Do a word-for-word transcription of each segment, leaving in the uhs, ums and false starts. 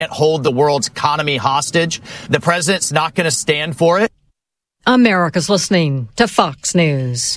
hold the world's economy hostage. The president's not going to stand for it. America's listening to Fox News.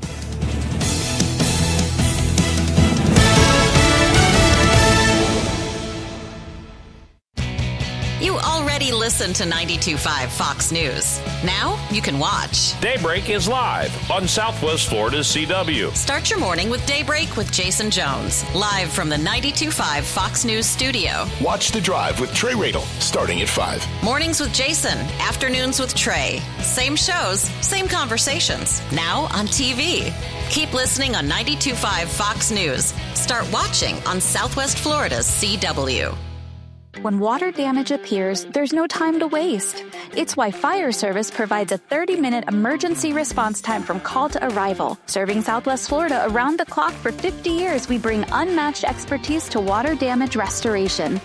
You already listen to ninety-two point five Fox News. Now you can watch. Daybreak is live on Southwest Florida's C W. Start your morning with Daybreak with Jason Jones, live from the ninety-two point five Fox News studio. Watch The Drive with Trey Radel, starting at five. Mornings with Jason, afternoons with Trey. Same shows, same conversations. Now on T V. Keep listening on ninety-two point five Fox News. Start watching on Southwest Florida's C W. When water damage appears, there's no time to waste. It's why Fire Service provides a thirty-minute emergency response time from call to arrival. Serving Southwest Florida around the clock for fifty years, we bring unmatched expertise to water damage restoration.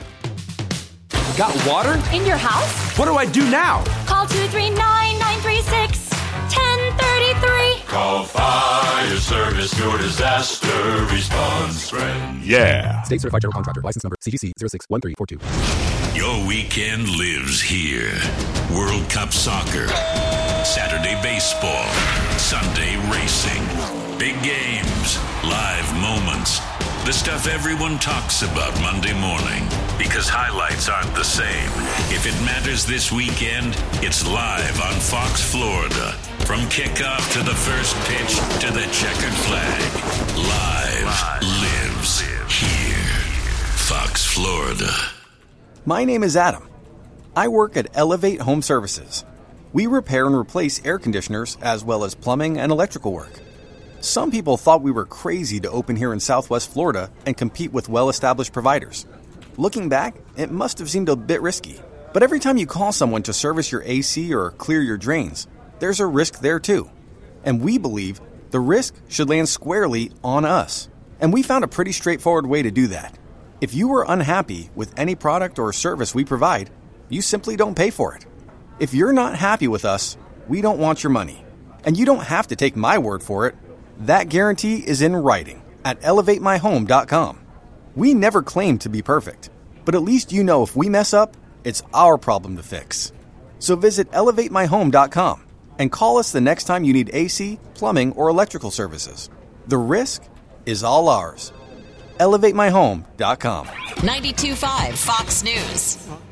Got water? In your house? What do I do now? Call two three nine, nine three six, one zero three three. Call Fire Service, your disaster response friend. Yeah. State certified general contractor. License number C G C zero six one three four two. Your weekend lives here. World Cup soccer, Saturday baseball, Sunday racing, big games, live moments. The stuff everyone talks about Monday morning, because highlights aren't the same. If it matters this weekend, it's live on Fox Florida. From kickoff to the first pitch to the checkered flag. Live, live lives here. Fox Florida. My name is Adam. I work at Elevate Home Services. We repair and replace air conditioners as well as plumbing and electrical work. Some people thought we were crazy to open here in Southwest Florida and compete with well-established providers. Looking back, it must have seemed a bit risky. But every time you call someone to service your A C or clear your drains, there's a risk there too. And we believe the risk should land squarely on us. And we found a pretty straightforward way to do that. If you are unhappy with any product or service we provide, you simply don't pay for it. If you're not happy with us, we don't want your money. And you don't have to take my word for it. That guarantee is in writing at elevate my home dot com. We never claim to be perfect, but at least you know if we mess up, it's our problem to fix. So visit elevate my home dot com and call us the next time you need A C, plumbing, or electrical services. The risk is all ours. elevate my home dot com. ninety-two point five Fox News.